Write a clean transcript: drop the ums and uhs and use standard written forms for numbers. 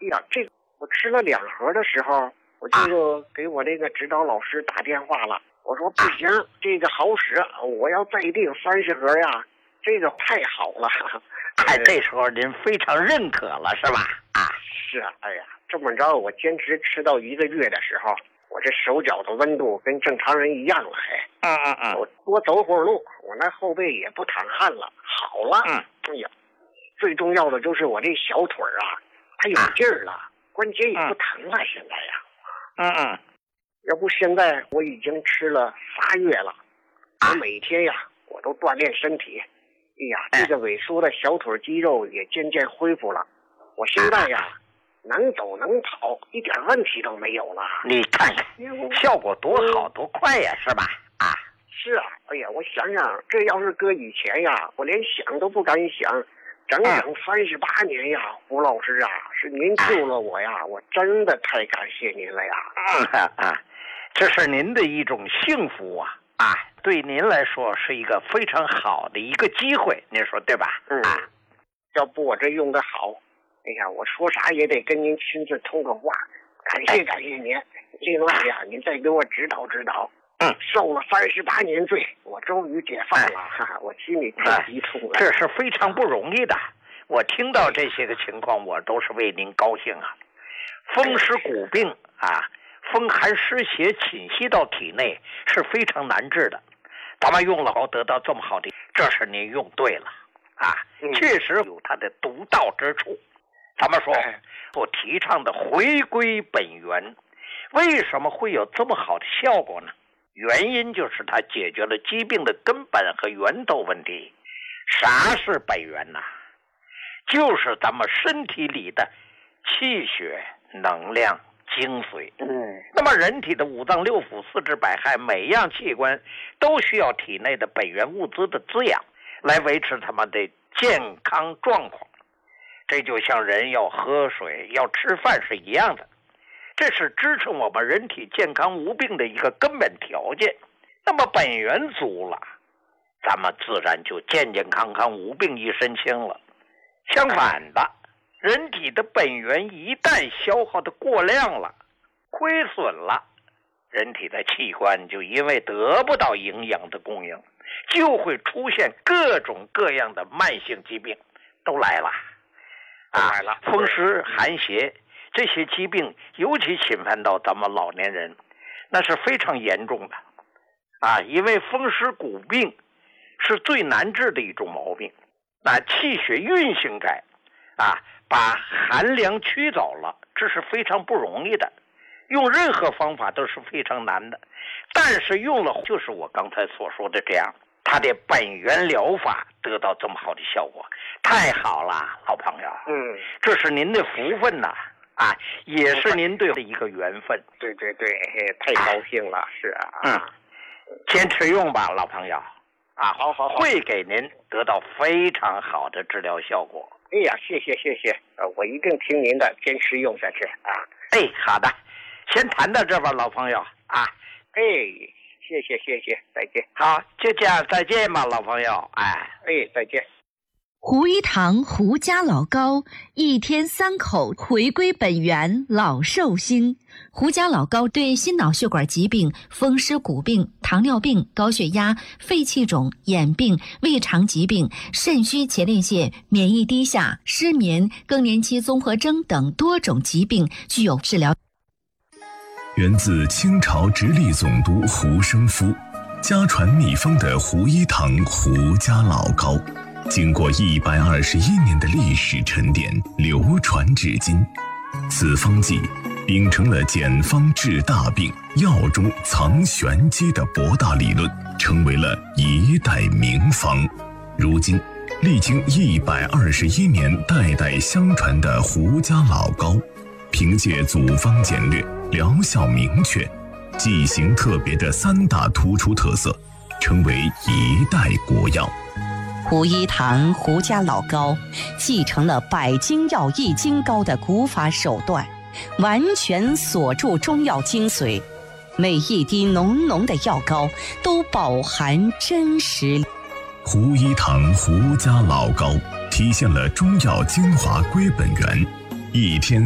呀，这我吃了2盒的时候，我就给我那个指导老师打电话了。我说不行，这个好使，我要再订30盒呀，这个太好了。 这时候您非常认可了，是吧？ 是啊，哎呀，这么着我坚持吃到1个月的时候，我这手脚的温度跟正常人一样了，我多走会儿路，我那后背也不淌汗了，好了。哎呀，最重要的就是我这小腿啊，它有劲儿了，关节也不疼了，现在呀。要不现在我已经吃了8月了，我每天呀我都锻炼身体，哎呀，这个萎缩的小腿肌肉也渐渐恢复了，我现在呀能走能跑，一点问题都没有了。 你看看效果多好多快呀，是吧？ 是啊，哎呀，我想想，这要是搁以前呀，我连想都不敢想。整整38年呀，胡老师啊，是您救了我呀，我真的太感谢您了呀。 这是您的一种幸福啊，对您来说是一个非常好的一个机会，您说对吧？ 要不我这用得好，哎呀，我说啥也得跟您亲自通个话，感谢您。另外呀，您再给我指导指导。受了38年罪，我终于解放了，我心里太激动了。 这是非常不容易的。我听到这些个情况，我都是为您高兴啊。风湿骨病风寒湿邪侵袭到体内是非常难治的。咱们用了后得到这么好的，这是您用对了确实有它的独到之处。咱们说所提倡的回归本源，为什么会有这么好的效果呢？原因就是它解决了疾病的根本和源头问题。啥是本源呢？就是咱们身体里的气血、能量、精髓。那么人体的5脏6腑、4肢百骸，每样器官都需要体内的本源物资的滋养，来维持他们的健康状况。这就像人要喝水、要吃饭是一样的。这是支撑我们人体健康无病的一个根本条件。那么本源足了，咱们自然就健健康康、无病一身轻了。相反的，人体的本源一旦消耗的过量了、亏损了，人体的器官就因为得不到营养的供应，就会出现各种各样的慢性疾病都来了。风湿寒邪这些疾病尤其侵犯到咱们老年人，那是非常严重的因为风湿骨病是最难治的一种毛病。那气血运行改把寒凉驱走了，这是非常不容易的，用任何方法都是非常难的。但是用了就是我刚才所说的这样，它的本源疗法得到这么好的效果，太好了，老朋友。这是您的福分呐也是您对的一个缘分。 对，太高兴了。是坚持用吧，老朋友好， 会给您得到非常好的治疗效果。 哎呀，谢谢，我一定听您的，坚持用下去好的，先谈到这吧，老朋友谢谢，再见。 好，就这样，再见吧，老朋友。 再见。 胡一堂胡家老膏，1天3口，回归本源，老寿星。胡家老膏对心脑血管疾病、风湿骨病、糖尿病、高血压、肺气肿、眼病、胃肠疾病、肾虚前列腺、免疫低下、失眠、更年期综合征等多种疾病具有治疗。 源自清朝直隶总督胡生夫，家传秘方的胡一堂胡家老膏，经过121年的历史沉淀，流传至今。此方剂秉承了简方治大病、药中藏玄机的博大理论，成为了一代名方。如今历经121年代代相传的胡家老膏，凭借组方简略、疗效明确、剂型特别的3大突出特色，成为一代国药。 胡一堂胡家老膏继承了百金药易筋膏的古法手段，完全锁住中药精髓，每一滴浓浓的药膏都饱含真实。 胡一堂胡家老膏体现了中药精华归本源，1天